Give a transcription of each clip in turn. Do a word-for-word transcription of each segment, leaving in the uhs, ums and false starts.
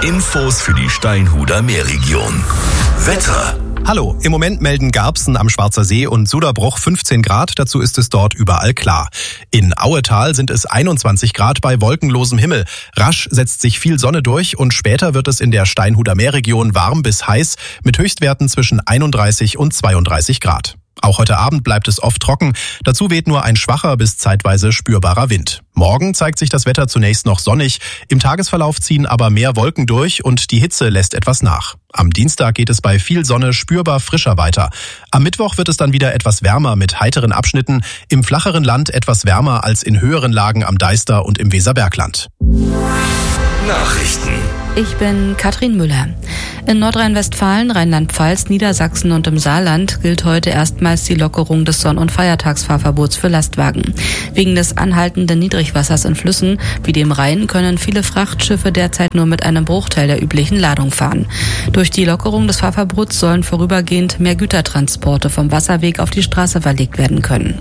Infos für die Steinhuder Meerregion. Wetter. Hallo, im Moment melden Garbsen am Schwarzer See und Suderbruch fünfzehn Grad, dazu ist es dort überall klar. In Auetal sind es einundzwanzig Grad bei wolkenlosem Himmel. Rasch setzt sich viel Sonne durch und später wird es in der Steinhuder Meerregion warm bis heiß mit Höchstwerten zwischen einunddreißig und zweiunddreißig Grad. Auch heute Abend bleibt es oft trocken, dazu weht nur ein schwacher bis zeitweise spürbarer Wind. Morgen zeigt sich das Wetter zunächst noch sonnig, im Tagesverlauf ziehen aber mehr Wolken durch und die Hitze lässt etwas nach. Am Dienstag geht es bei viel Sonne spürbar frischer weiter. Am Mittwoch wird es dann wieder etwas wärmer mit heiteren Abschnitten, im flacheren Land etwas wärmer als in höheren Lagen am Deister und im Weserbergland. Nachrichten. Ich bin Katrin Müller. In Nordrhein-Westfalen, Rheinland-Pfalz, Niedersachsen und im Saarland gilt heute erstmals die Lockerung des Sonn- und Feiertagsfahrverbots für Lastwagen. Wegen des anhaltenden Niedrigwassers in Flüssen wie dem Rhein können viele Frachtschiffe derzeit nur mit einem Bruchteil der üblichen Ladung fahren. Durch die Lockerung des Fahrverbots sollen vorübergehend mehr Gütertransporte vom Wasserweg auf die Straße verlegt werden können.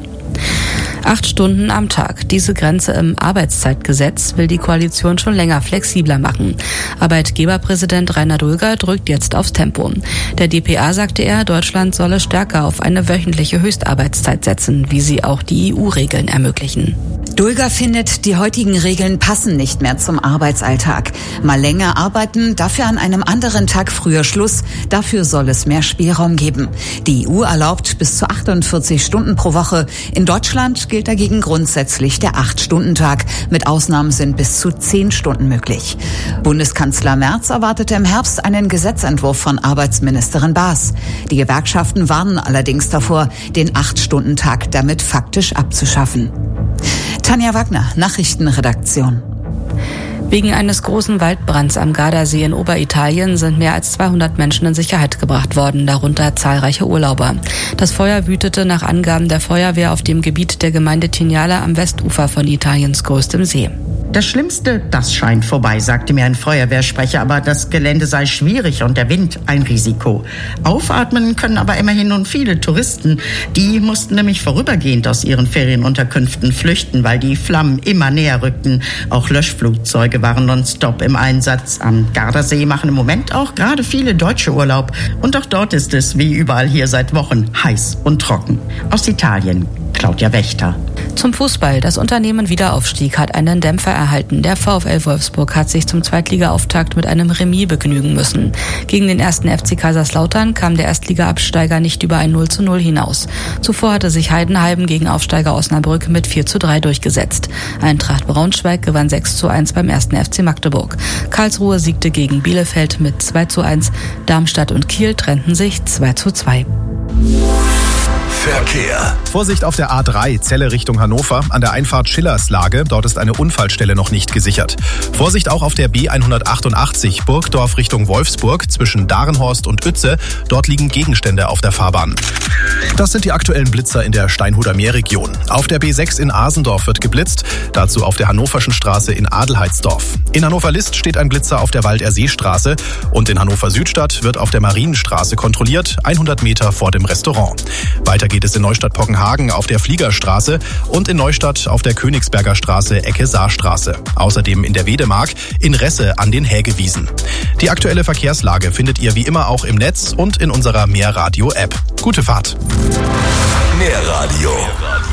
Acht Stunden am Tag. Diese Grenze im Arbeitszeitgesetz will die Koalition schon länger flexibler machen. Arbeitgeberpräsident Rainer Dulger drückt jetzt aufs Tempo. Der d p a sagte er, Deutschland solle stärker auf eine wöchentliche Höchstarbeitszeit setzen, wie sie auch die E U-Regeln ermöglichen. Dulger findet, die heutigen Regeln passen nicht mehr zum Arbeitsalltag. Mal länger arbeiten, dafür an einem anderen Tag früher Schluss. Dafür soll es mehr Spielraum geben. Die E U erlaubt bis zu achtundvierzig Stunden pro Woche. In Deutschland gilt dagegen grundsätzlich der acht-Stunden-Tag. Mit Ausnahmen sind bis zu zehn Stunden möglich. Bundeskanzler Merz erwartete im Herbst einen Gesetzentwurf von Arbeitsministerin Baas. Die Gewerkschaften warnen allerdings davor, den acht-Stunden-Tag damit faktisch abzuschaffen. Tanja Wagner, Nachrichtenredaktion. Wegen eines großen Waldbrands am Gardasee in Oberitalien sind mehr als zweihundert Menschen in Sicherheit gebracht worden, darunter zahlreiche Urlauber. Das Feuer wütete nach Angaben der Feuerwehr auf dem Gebiet der Gemeinde Tignale am Westufer von Italiens größtem See. Das Schlimmste, das scheint vorbei, sagte mir ein Feuerwehrsprecher, aber das Gelände sei schwierig und der Wind ein Risiko. Aufatmen können aber immerhin nun viele Touristen. Die mussten nämlich vorübergehend aus ihren Ferienunterkünften flüchten, weil die Flammen immer näher rückten. Auch Löschflugzeuge waren nonstop im Einsatz. Am Gardasee machen im Moment auch gerade viele Deutsche Urlaub. Und auch dort ist es, wie überall hier seit Wochen, heiß und trocken. Aus Italien, Claudia Wächter. Zum Fußball. Das Unternehmen Wiederaufstieg hat einen Dämpfer erhalten. Der VfL Wolfsburg hat sich zum Zweitliga-Auftakt mit einem Remis begnügen müssen. Gegen den ersten F C Kaiserslautern kam der Erstliga-Absteiger nicht über ein null zu null hinaus. Zuvor hatte sich Heidenheim gegen Aufsteiger Osnabrück mit vier zu drei durchgesetzt. Eintracht Braunschweig gewann sechs zu eins beim ersten F C Magdeburg. Karlsruhe siegte gegen Bielefeld mit zwei zu eins. Darmstadt und Kiel trennten sich zwei zu zwei. Verkehr. Vorsicht auf der A drei, Celle Richtung Hannover, an der Einfahrt Schillerslage. Dort ist eine Unfallstelle noch nicht gesichert. Vorsicht auch auf der B hundertachtundachtzig, Burgdorf Richtung Wolfsburg, zwischen Darenhorst und Uetze. Dort liegen Gegenstände auf der Fahrbahn. Das sind die aktuellen Blitzer in der Steinhuder Meerregion. Auf der B sechs in Asendorf wird geblitzt, dazu auf der Hannoverschen Straße in Adelheidsdorf. In Hannover-List steht ein Blitzer auf der Waldersee-Straße und in Hannover-Südstadt wird auf der Marienstraße kontrolliert, hundert Meter vor dem Restaurant. Weiter geht es in Neustadt-Pockenhagen auf der Fliegerstraße und in Neustadt auf der Königsberger Straße Ecke Saarstraße. Außerdem in der Wedemark in Resse an den Hägewiesen. Die aktuelle Verkehrslage findet ihr wie immer auch im Netz und in unserer Meerradio-App. Gute Fahrt! Meerradio